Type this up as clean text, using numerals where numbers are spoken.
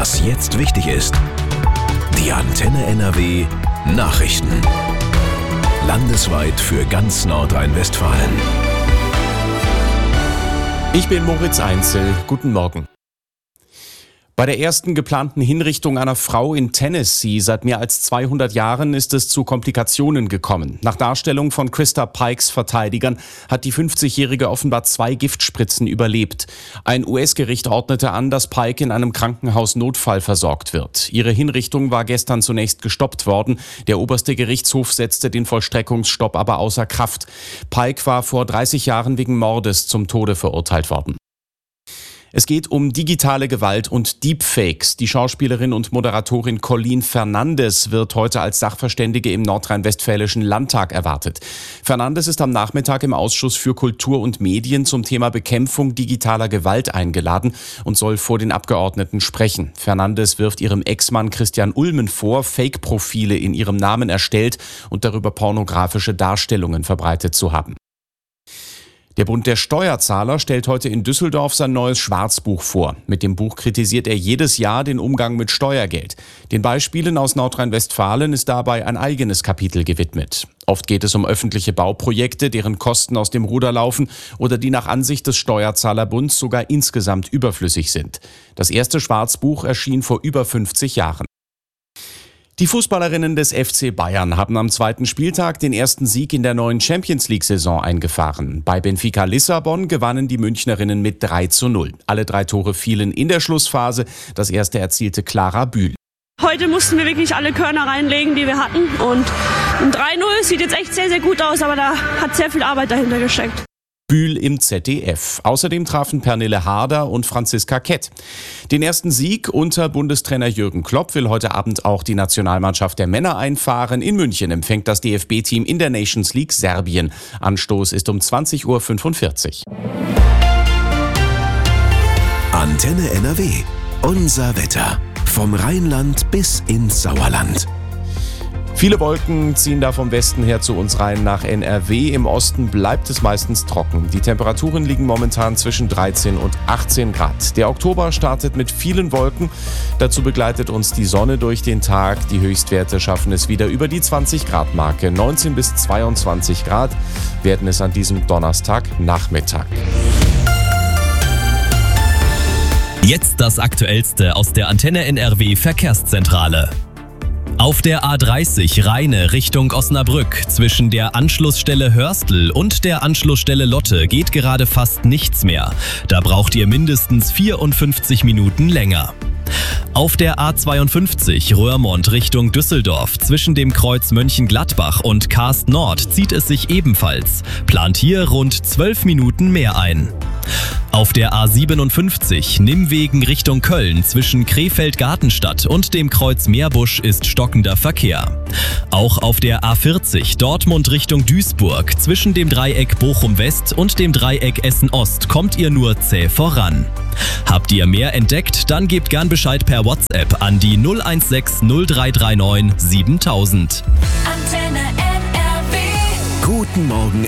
Was jetzt wichtig ist. Die Antenne NRW Nachrichten. Landesweit für ganz Nordrhein-Westfalen. Ich bin Moritz Einzel. Guten Morgen. Bei der ersten geplanten Hinrichtung einer Frau in Tennessee seit mehr als 200 Jahren ist es zu Komplikationen gekommen. Nach Darstellung von Krista Pikes Verteidigern hat die 50-Jährige offenbar 2 Giftspritzen überlebt. Ein US-Gericht ordnete an, dass Pike in einem Krankenhaus notfallversorgt wird. Ihre Hinrichtung war gestern zunächst gestoppt worden. Der oberste Gerichtshof setzte den Vollstreckungsstopp aber außer Kraft. Pike war vor 30 Jahren wegen Mordes zum Tode verurteilt worden. Es geht um digitale Gewalt und Deepfakes. Die Schauspielerin und Moderatorin Colleen Fernandes wird heute als Sachverständige im nordrhein-westfälischen Landtag erwartet. Fernandes ist am Nachmittag im Ausschuss für Kultur und Medien zum Thema Bekämpfung digitaler Gewalt eingeladen und soll vor den Abgeordneten sprechen. Fernandes wirft ihrem Ex-Mann Christian Ulmen vor, Fake-Profile in ihrem Namen erstellt und darüber pornografische Darstellungen verbreitet zu haben. Der Bund der Steuerzahler stellt heute in Düsseldorf sein neues Schwarzbuch vor. Mit dem Buch kritisiert er jedes Jahr den Umgang mit Steuergeld. Den Beispielen aus Nordrhein-Westfalen ist dabei ein eigenes Kapitel gewidmet. Oft geht es um öffentliche Bauprojekte, deren Kosten aus dem Ruder laufen oder die nach Ansicht des Steuerzahlerbunds sogar insgesamt überflüssig sind. Das erste Schwarzbuch erschien vor über 50 Jahren. Die Fußballerinnen des FC Bayern haben am zweiten Spieltag den ersten Sieg in der neuen Champions-League-Saison eingefahren. Bei Benfica Lissabon gewannen die Münchnerinnen mit 3:0. Alle 3 Tore fielen in der Schlussphase. Das erste erzielte Clara Bühl. Heute mussten wir wirklich alle Körner reinlegen, die wir hatten. Und ein 3:0 sieht jetzt echt sehr, sehr gut aus, aber da hat sehr viel Arbeit dahinter gesteckt. Bühl im ZDF. Außerdem trafen Pernille Harder und Franziska Kett. Den ersten Sieg unter Bundestrainer Jürgen Klopp will heute Abend auch die Nationalmannschaft der Männer einfahren. In München empfängt das DFB-Team in der Nations League Serbien. Anstoß ist um 20:45 Uhr. Antenne NRW. Unser Wetter. Vom Rheinland bis ins Sauerland. Viele Wolken ziehen da vom Westen her zu uns rein nach NRW. Im Osten bleibt es meistens trocken. Die Temperaturen liegen momentan zwischen 13 und 18 Grad. Der Oktober startet mit vielen Wolken. Dazu begleitet uns die Sonne durch den Tag. Die Höchstwerte schaffen es wieder über die 20-Grad-Marke. 19 bis 22 Grad werden es an diesem Donnerstagnachmittag. Jetzt das Aktuellste aus der Antenne NRW Verkehrszentrale. Auf der A30 Rheine Richtung Osnabrück zwischen der Anschlussstelle Hörstel und der Anschlussstelle Lotte geht gerade fast nichts mehr. Da braucht ihr mindestens 54 Minuten länger. Auf der A52 Röhrmond Richtung Düsseldorf zwischen dem Kreuz Mönchengladbach und Karst Nord zieht es sich ebenfalls. Plant hier rund 12 Minuten mehr ein. Auf der A57 Nimmwegen Richtung Köln zwischen Krefeld-Gartenstadt und dem Kreuz Meerbusch ist stockender Verkehr. Auch auf der A40 Dortmund Richtung Duisburg zwischen dem Dreieck Bochum-West und dem Dreieck Essen-Ost kommt ihr nur zäh voran. Habt ihr mehr entdeckt? Dann gebt gern Bescheid per WhatsApp an die 016 0339 7000. Guten Morgen